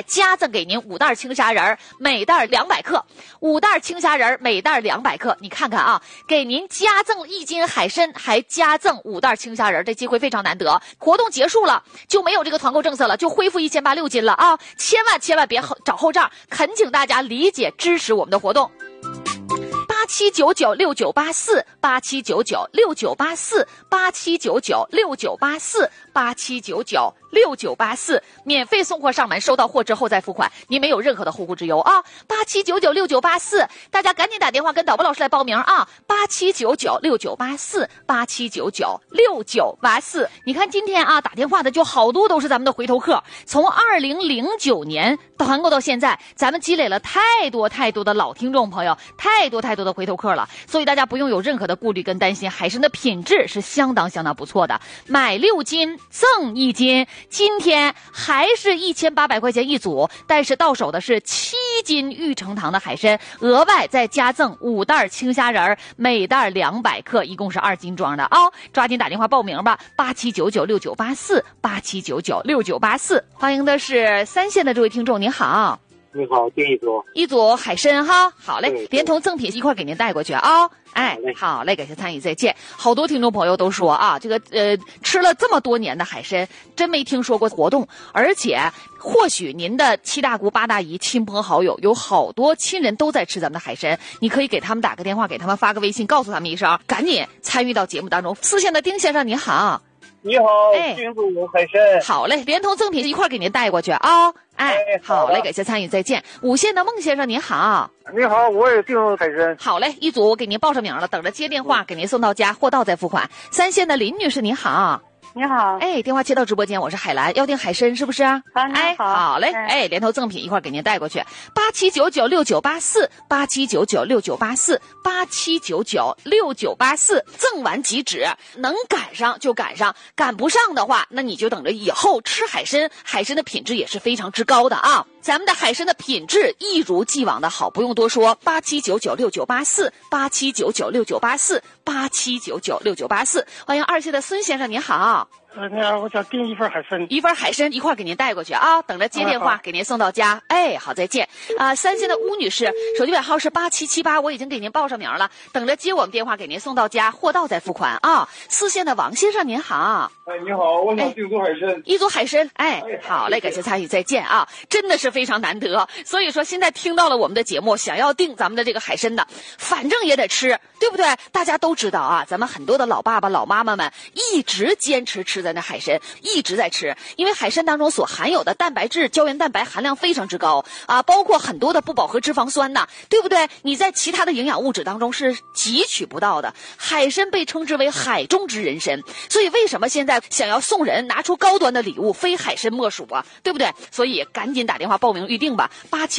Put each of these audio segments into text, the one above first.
加赠给您5袋青虾仁，每袋200克，5袋青虾仁，每袋200克。你看看啊，给您加赠1斤海参，还加赠5袋青虾仁，这机会非常难得。活动结束了就没有这个团购政策了，就恢复1860斤了啊！千万别找后账，恳请大家理解支持我们的活动。87996984，87996984，87996984，免费送货上门，收到货之后再付款，您没有任何的后顾之忧啊！87996984，大家赶紧打电话跟导播老师来报名啊！87996984，87996984。你看今天啊，打电话的就好多都是咱们的回头客，从2009年团购到现在，咱们积累了太多的老听众朋友，太多的回头客了，所以大家不用有任何的顾虑跟担心，海参的品质是相当不错的，买6斤赠1斤，今天还是1800块钱一组，但是到手的是7斤玉成堂的海参，额外再加赠5袋青虾仁，每袋200克，一共是2斤装的啊！抓紧打电话报名吧，87996984，87996984。欢迎的是3线的这位听众，您好。 你好，订一组海参哈，好嘞，连同赠品一块给您带过去啊。好嘞，感谢参与，再见。好多听众朋友都说啊，这个吃了这么多年的海参，真没听说过活动，而且或许您的7大姑8大姨、亲朋好友有好多亲人都在吃咱们的海参，你可以给他们打个电话，给他们发个微信，告诉他们一声，赶紧参与到节目当中。4线的丁先生您好。 你好，金主海参。 好嘞，连同赠品一块给您带过去啊。好嘞，感谢参与，再见。5线的孟先生您好。 你好，我也订海参。 好嘞，一组我给您报上名了，等着接电话，给您送到家，货到再付款。3线的林女士您好。 你好， 电话接到直播间，我是海兰，要订海参是不是？好嘞，连同赠品一块给您带过去。87996984，87996984，87996984，赠完即止，能赶上就赶上，赶不上的话，那你就等着以后吃海参，海参的品质也是非常之高的啊。咱们的海参的品质一如既往的好，不用多说。87996984，87996984，87996984。欢迎2线的孙先生，您好。 你好，我想订一份海参， 一块给您带过去啊，等着接电话给您送到家。好，再见。3线的吴女士，手机尾号是8778，我已经给您报上名了，等着接我们电话给您送到家，货到再付款啊。4线的王先生您好。 你好，我想订组海参， 一组海参。好嘞，感谢参与，再见啊，真的是非常难得，所以说现在听到了我们的节目，想要订咱们的这个海参的，反正也得吃，对不对？大家都知道啊，咱们很多的老爸爸老妈妈们一直坚持吃咱的海参，一直在吃，因为海参当中所含有的蛋白质、胶原蛋白含量非常之高啊，包括很多的不饱和脂肪酸呐，对不对？你在其他的营养物质当中是汲取不到的。海参被称之为海中之人参，所以为什么现在想要送人拿出高端的礼物，非海参莫属啊，对不对？所以赶紧打电话报名预定吧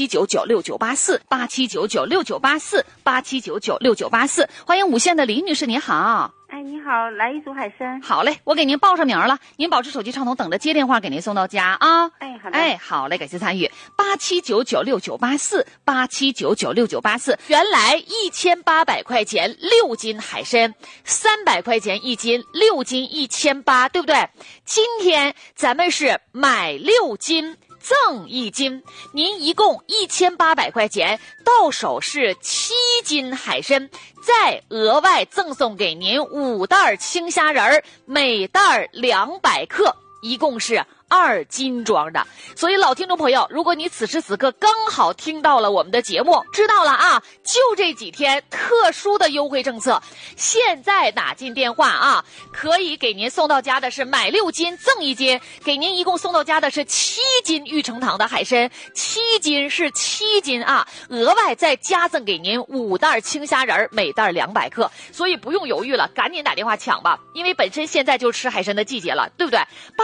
，87996984，87996984，87996984。欢迎5线的李女士，您好。 你好，来一组海参。 好嘞，我给您报上名了，您保持手机畅通，等着接电话给您送到家啊。 好的。 好嘞，感谢参与。87996984，87996984。原来1800块钱6斤海参，300块钱1斤，6斤1800，对不对？今天咱们是买6斤赠1斤，您一共1800块钱，到手是7斤海参，再额外赠送给您5袋青虾仁，每袋200克，一共是2斤装的。所以老听众朋友，如果你此时此刻刚好听到了我们的节目，知道了啊，就这几天特殊的优惠政策，现在打进电话啊，可以给您送到家的是买6斤赠1斤，给您一共送到家的是7斤玉成堂的海参，7斤是7斤啊，额外再加赠给您5袋青虾仁，每袋200克，所以不用犹豫了，赶紧打电话抢吧，因为本身现在就吃海参的季节了，对不对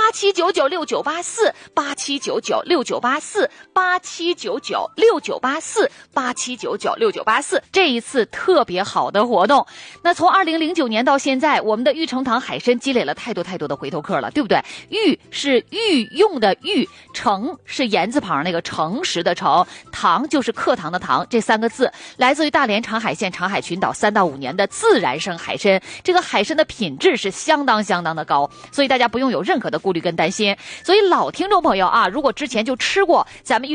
？87996984，87996984，87996984，这一次特别好的活动。那从2009年到现在，我们的玉成堂海参积累了太多的回头客了，对不对？玉是御用的玉，诚是言字旁那个诚实的诚，堂就是课堂的堂，这3个字来自于大连长海县长海群岛3到5年的自然生海参，这个海参的品质是相当的高，所以大家不用有任何的顾虑跟担心。所以老听众朋友啊，如果之前就吃过咱们